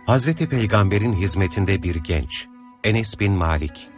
Hazreti Peygamber'in hizmetinde bir genç, Enes bin Malik.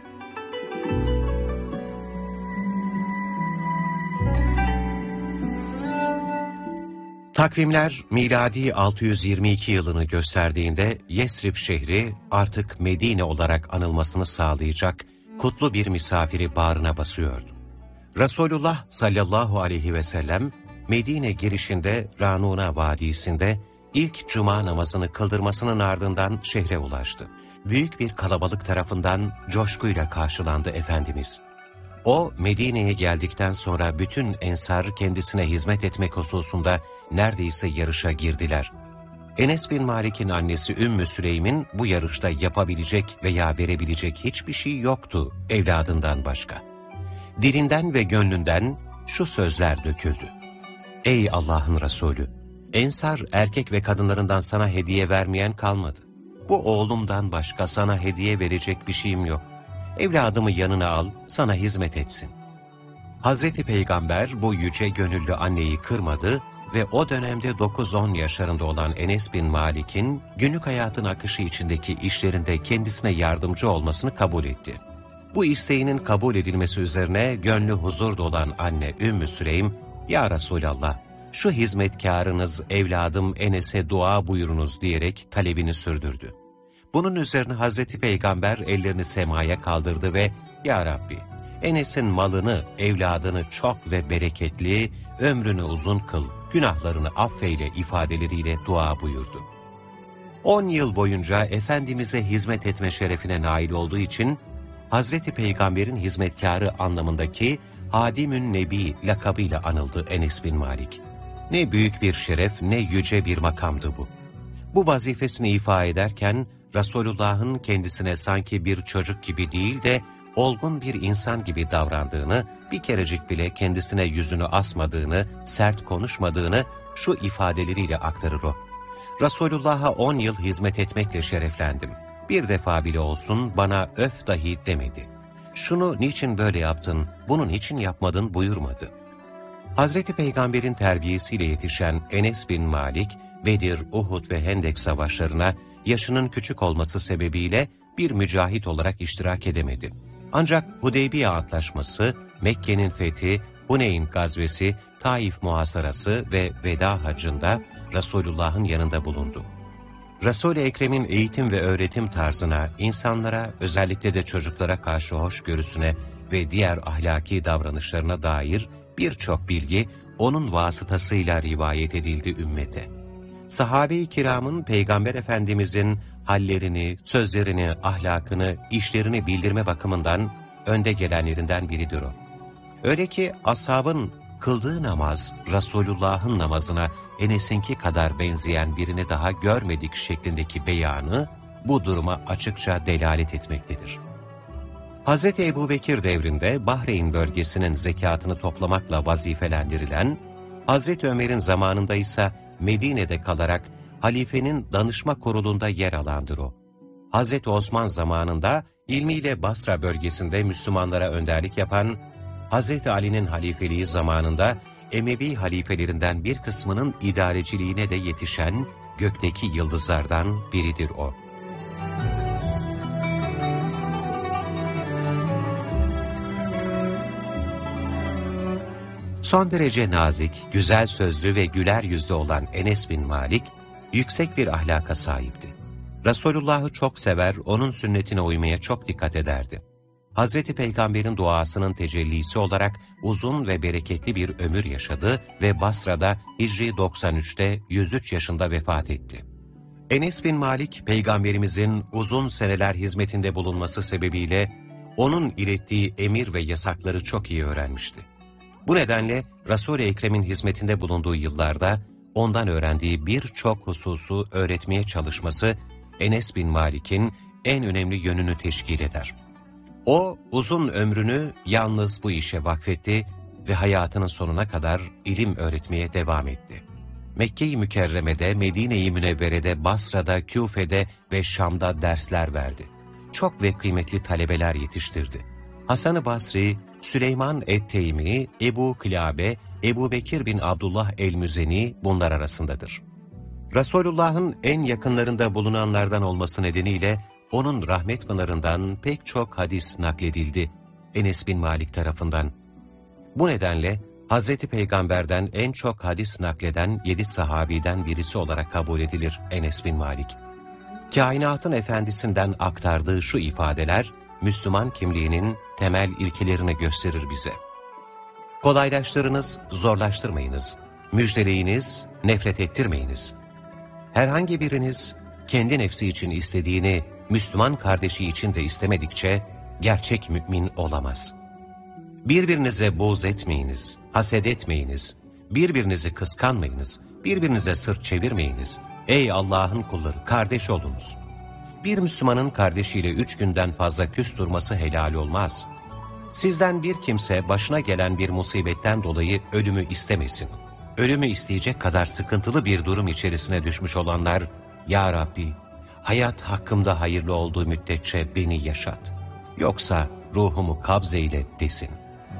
Takvimler miladi 622 yılını gösterdiğinde Yesrib şehri artık Medine olarak anılmasını sağlayacak kutlu bir misafiri bağrına basıyordu. Resulullah sallallahu aleyhi ve sellem Medine girişinde Ranuna Vadisi'nde ilk cuma namazını kıldırmasının ardından şehre ulaştı. Büyük bir kalabalık tarafından coşkuyla karşılandı Efendimiz. O, Medine'ye geldikten sonra bütün ensar kendisine hizmet etmek hususunda neredeyse yarışa girdiler. Enes bin Malik'in annesi Ümmü Süleym'in bu yarışta yapabilecek veya verebilecek hiçbir şey yoktu evladından başka. Dilinden ve gönlünden şu sözler döküldü. Ey Allah'ın Resulü! Ensar erkek ve kadınlarından sana hediye vermeyen kalmadı. Bu oğlumdan başka sana hediye verecek bir şeyim yok. Evladımı yanına al, sana hizmet etsin. Hazreti Peygamber bu yüce gönüllü anneyi kırmadı ve o dönemde 9-10 yaşlarında olan Enes bin Malik'in günlük hayatın akışı içindeki işlerinde kendisine yardımcı olmasını kabul etti. Bu isteğinin kabul edilmesi üzerine gönlü huzur dolan anne Ümmü Süleym, "Ya Resulallah, şu hizmetkarınız evladım Enes'e dua buyurunuz" diyerek talebini sürdürdü. Bunun üzerine Hazreti Peygamber ellerini semaya kaldırdı ve "Ya Rabbi, Enes'in malını, evladını çok ve bereketli, ömrünü uzun kıl, günahlarını affeyle" ifadeleriyle dua buyurdu. 10 yıl boyunca Efendimiz'e hizmet etme şerefine nail olduğu için Hazreti Peygamber'in hizmetkarı anlamındaki Hadimün Nebi lakabıyla anıldı Enes bin Malik. Ne büyük bir şeref, ne yüce bir makamdı bu. Bu vazifesini ifa ederken Resulullah'ın kendisine sanki bir çocuk gibi değil de olgun bir insan gibi davrandığını, bir kerecik bile kendisine yüzünü asmadığını, sert konuşmadığını şu ifadeleriyle aktarır o. Resulullah'a 10 yıl hizmet etmekle şereflendim. Bir defa bile olsun bana öf dahi demedi. Şunu niçin böyle yaptın, bunu niçin yapmadın buyurmadı. Hazreti Peygamber'in terbiyesiyle yetişen Enes bin Malik, Bedir, Uhud ve Hendek savaşlarına yaşının küçük olması sebebiyle bir mücahit olarak iştirak edemedi. Ancak Hudeybiye Antlaşması, Mekke'nin fethi, Huneyn gazvesi, Taif muhasarası ve Veda Haccı'nda Resulullah'ın yanında bulundu. Resul-i Ekrem'in eğitim ve öğretim tarzına, insanlara, özellikle de çocuklara karşı hoşgörüsüne ve diğer ahlaki davranışlarına dair birçok bilgi onun vasıtasıyla rivayet edildi ümmete. Sahabe-i kiramın Peygamber Efendimizin hallerini, sözlerini, ahlakını, işlerini bildirme bakımından önde gelenlerinden biridir o. Öyle ki ashabın kıldığı namaz, Resulullah'ın namazına Enes'inki kadar benzeyen birini daha görmedik şeklindeki beyanı bu duruma açıkça delalet etmektedir. Hz. Ebubekir devrinde Bahreyn bölgesinin zekatını toplamakla vazifelendirilen, Hz. Ömer'in zamanında ise Medine'de kalarak halifenin danışma kurulunda yer alandır o. Hz. Osman zamanında ilmiyle Basra bölgesinde Müslümanlara önderlik yapan, Hz. Ali'nin halifeliği zamanında Emevi halifelerinden bir kısmının idareciliğine de yetişen gökteki yıldızlardan biridir o. Son derece nazik, güzel sözlü ve güler yüzlü olan Enes bin Malik, yüksek bir ahlaka sahipti. Resulullah'ı çok sever, onun sünnetine uymaya çok dikkat ederdi. Hazreti Peygamber'in duasının tecellisi olarak uzun ve bereketli bir ömür yaşadı ve Basra'da Hicri 93'te 103 yaşında vefat etti. Enes bin Malik, Peygamberimizin uzun seneler hizmetinde bulunması sebebiyle onun ilettiği emir ve yasakları çok iyi öğrenmişti. Bu nedenle Resul-i Ekrem'in hizmetinde bulunduğu yıllarda ondan öğrendiği birçok hususu öğretmeye çalışması Enes bin Malik'in en önemli yönünü teşkil eder. O uzun ömrünü yalnız bu işe vakfetti ve hayatının sonuna kadar ilim öğretmeye devam etti. Mekke-i Mükerreme'de, Medine-i Münevvere'de, Basra'da, Küfe'de ve Şam'da dersler verdi. Çok ve kıymetli talebeler yetiştirdi. Hasan-ı Basri, Süleyman et-Teymi, Ebu Kilabe, Ebubekir bin Abdullah el-Müzeni bunlar arasındadır. Resulullah'ın en yakınlarında bulunanlardan olması nedeniyle onun rahmet pınarından pek çok hadis nakledildi Enes bin Malik tarafından. Bu nedenle Hazreti Peygamber'den en çok hadis nakleden 7 sahabiden birisi olarak kabul edilir Enes bin Malik. Kainatın efendisinden aktardığı şu ifadeler, Müslüman kimliğinin temel ilkelerini gösterir bize. Kolaylaştırınız, zorlaştırmayınız. Müjdeleyiniz, nefret ettirmeyiniz. Herhangi biriniz kendi nefsi için istediğini Müslüman kardeşi için de istemedikçe gerçek mümin olamaz. Birbirinize buğz etmeyiniz, haset etmeyiniz, birbirinizi kıskanmayınız, birbirinize sırt çevirmeyiniz. Ey Allah'ın kulları, kardeş olunuz. Bir Müslümanın kardeşiyle 3 günden fazla küs durması helal olmaz. Sizden bir kimse başına gelen bir musibetten dolayı ölümü istemesin. Ölümü isteyecek kadar sıkıntılı bir durum içerisine düşmüş olanlar, Ya Rabbi, hayat hakkımda hayırlı olduğu müddetçe beni yaşat. Yoksa ruhumu kabzeyle desin.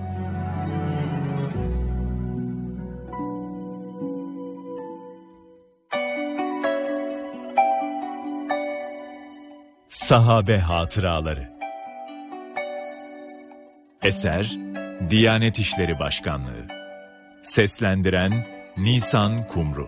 Sahabe Hatıraları. Eser Diyanet İşleri Başkanlığı. Seslendiren Nisan Kumru.